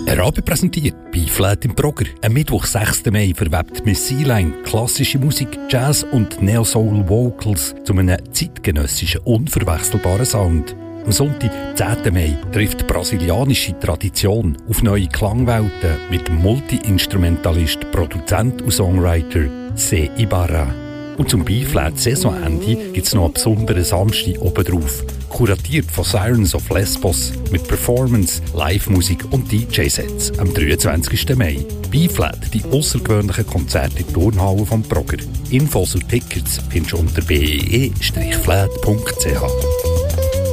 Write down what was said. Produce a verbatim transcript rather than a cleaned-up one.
Ein Abend präsentiert bei Flat im Progr. Am Mittwoch, sechsten Mai, verwebt Miss Sealine klassische Musik, Jazz und Neo-Soul-Vocals zu einem zeitgenössischen, unverwechselbaren Sound. Am Sonntag, zehnten Mai, trifft brasilianische Tradition auf neue Klangwelten mit dem Multi-Instrumentalist, Produzent und Songwriter C. Ibarra. Und zum B-Flat-Saisonende gibt es noch einen besonderen Samstag obendrauf, kuratiert von Sirens of Lesbos mit Performance, Live-Musik und D J-Sets am dreiundzwanzigsten Mai. B-Flat, die außergewöhnlichen Konzerte in der Turnhalle vom Progr. Infos und Tickets findest du unter b e e flat punkt c h.